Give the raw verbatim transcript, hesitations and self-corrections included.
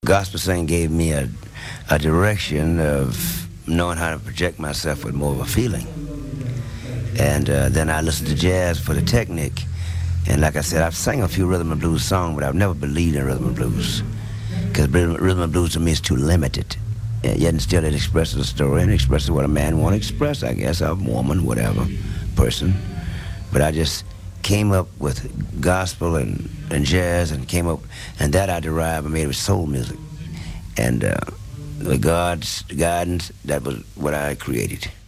gospel singing gave me a, a direction of knowing how to project myself with more of a feeling. And uh, then I listened to jazz for the technique. And like I said, I've sang a few rhythm and blues songs, but I've never believed in rhythm and blues. Because rhythm and blues to me is too limited. Yet still it expresses a story and expresses what a man want to express, I guess, a woman, whatever, person. But I just came up with gospel and, and jazz and came up, and that I derived and made it with soul music. And uh, with God's guidance, that was what I created.